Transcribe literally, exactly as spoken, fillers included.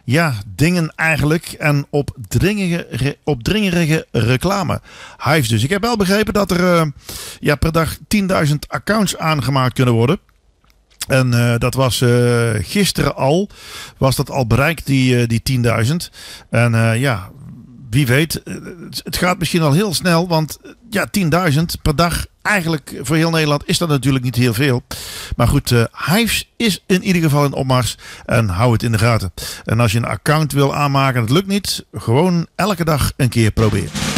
ja, dingen eigenlijk en opdringerige, opdringerige reclame. Hives dus. Ik heb wel begrepen dat er uh, ja, per dag tienduizend accounts aangemaakt kunnen worden. En uh, dat was uh, gisteren al, was dat al bereikt, die, uh, die tienduizend. En uh, ja, wie weet, het gaat misschien al heel snel, want ja, tienduizend per dag, eigenlijk voor heel Nederland is dat natuurlijk niet heel veel. Maar goed, uh, Hives is in ieder geval in opmars en hou het in de gaten. En als je een account wil aanmaken en het lukt niet, gewoon elke dag een keer proberen.